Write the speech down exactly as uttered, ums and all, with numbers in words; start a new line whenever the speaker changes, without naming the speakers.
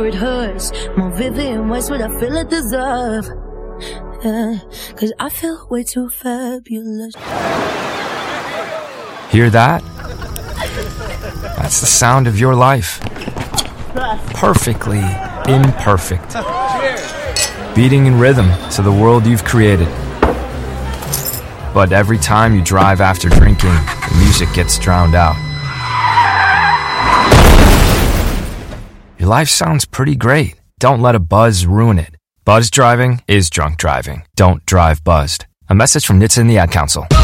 It hurts more vivid in ways what I feel it deserve. Yeah, cause I feel way too fabulous.
Hear that? That's the sound of your life. Perfectly imperfect. Beating in rhythm to the world you've created. But every time you drive after drinking, the music gets drowned out. Your life sounds pretty great. Don't let a buzz ruin it. Buzz driving is drunk driving. Don't drive buzzed. A message from N H T S A and the Ad Council.